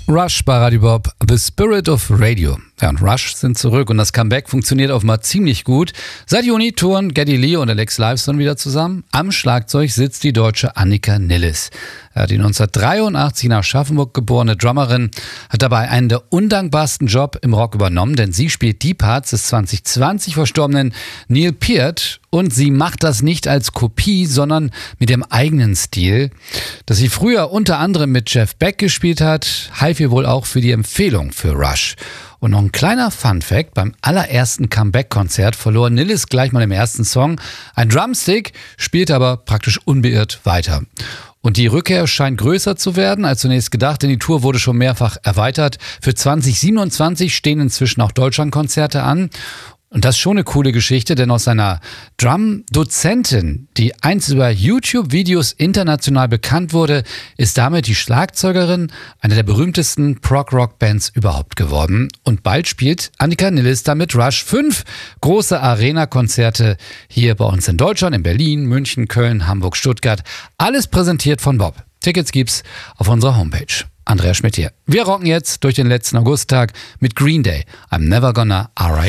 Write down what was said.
Rush bei Radio Bob, The Spirit of Radio. Ja, und Rush sind zurück und das Comeback funktioniert offenbar ziemlich gut. Seit Juni touren Geddy Lee und Alex Lifeson wieder zusammen. Am Schlagzeug sitzt die Deutsche Annika Nilles. Die 1983 nach Aschaffenburg geborene Drummerin hat dabei einen der undankbarsten Job im Rock übernommen, denn sie spielt die Parts des 2020 verstorbenen Neil Peart und sie macht das nicht als Kopie, sondern mit dem eigenen Stil. Dass sie früher unter anderem mit Jeff Beck gespielt hat, half ihr wohl auch für die Empfehlung für Rush. Und noch ein kleiner Funfact: beim allerersten Comeback-Konzert verlor Nilles gleich mal im ersten Song ein Drumstick, spielte aber praktisch unbeirrt weiter. Und die Rückkehr scheint größer zu werden als zunächst gedacht, denn die Tour wurde schon mehrfach erweitert. Für 2027 stehen inzwischen auch Deutschlandkonzerte an. Und das ist schon eine coole Geschichte, denn aus seiner Drum-Dozentin, die einst über YouTube-Videos international bekannt wurde, ist damit die Schlagzeugerin einer der berühmtesten Prog-Rock-Bands überhaupt geworden. Und bald spielt Annika Nilles damit Rush 5 große Arena-Konzerte hier bei uns in Deutschland, in Berlin, München, Köln, Hamburg, Stuttgart. Alles präsentiert von Bob. Tickets gibt's auf unserer Homepage. Andreas Schmidt hier. Wir rocken jetzt durch den letzten Augusttag mit Green Day. I'm never gonna R.I.P.